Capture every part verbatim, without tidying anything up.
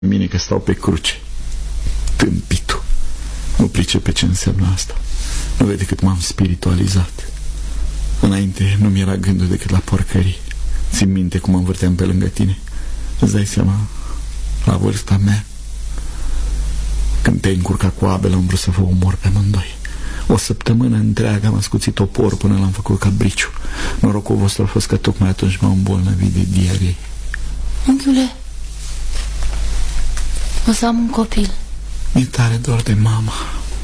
mine că stau pe cruce. Tâmpitul. Nu pricepe ce înseamnă asta. Nu vede cât m-am spiritualizat. Înainte nu mi-era gândul decât la porcării. Țin minte cum mă învârteam pe lângă tine. Îți dai seama, la vârsta mea, când te-ai încurcat cu Abel, am vrut să vă omor pe amândoi. O săptămână întreagă am ascuțit topor până l-am făcut cabriciu. Norocul vostru a fost că tocmai atunci m-am îmbolnăvit de diaree. Unchiule, o să am un copil. Mi-e tare dor de mama.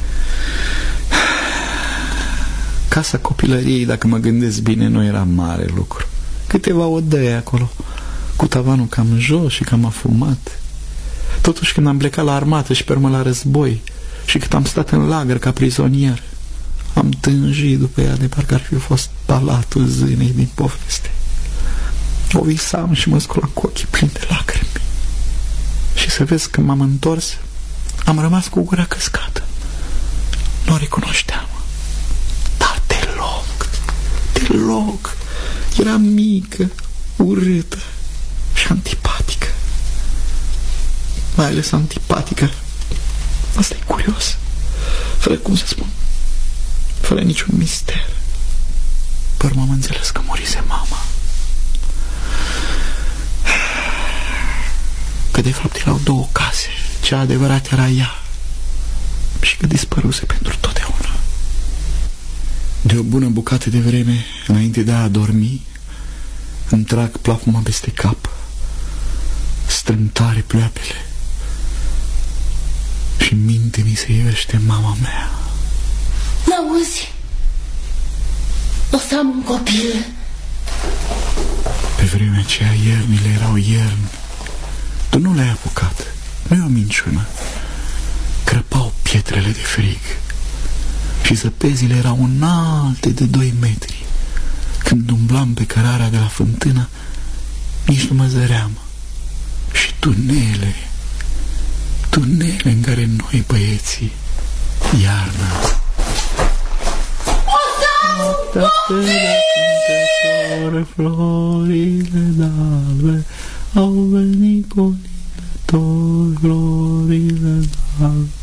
Casa copilăriei, dacă mă gândesc bine, nu era mare lucru. Câteva odăi acolo, cu tavanul cam jos și cam afumat. Totuși, când am plecat la armată și pe urmă la război și cât am stat în lagăr ca prizonier, am tânjit după ea de parcă ar fi fost palatul zânei din poveste. O visam și mă sculam cu ochii plini de lacrimi. Și să vezi, când m-am întors, am rămas cu gura căscată. Nu o recunoșteam. Dar deloc, deloc. Era mică, urâtă și antipatică. Mai ales antipatică. Asta e curios. Fără cum să spun, fără niciun mister. Pe urmă am înțeles că murise mama. Că de fapt erau două case. Cea adevărat era ea. Și că dispăruse pentru totdeauna. De o bună bucată de vreme, înainte de a adormi, îmi trag plapuma peste cap, strâng tare pleoapele și în minte mi se ivește mama mea. N-auzi? O să am un copil. Pe vremea aceea iernile erau ierni. Tu nu le-ai apucat. Nu e o minciună. Crăpau pietrele de frig și zăpezile erau înalte de doi metri. Când umblam pe cărarea de la fântână, nici nu mă zăream. Și tunele, tunele în care noi, băieții, iarna. O să am un copil! Florile d'albe au venit cu linători, florile d'albe